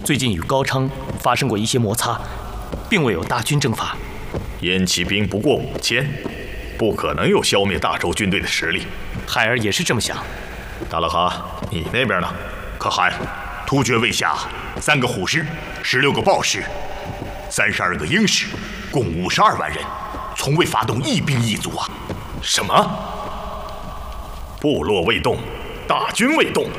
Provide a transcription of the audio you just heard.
最近与高昌发生过一些摩擦，并未有大军征伐。 燕骑兵不过5000，不可能有消灭大周军队的实力。 海儿也是这么想。 大勒哈，你那边呢？ 可汗，突厥卫下3个虎师，16个豹师，32个鹰师，共52万人，从未发动一兵一卒啊！ 什么？部落未动，大军未动，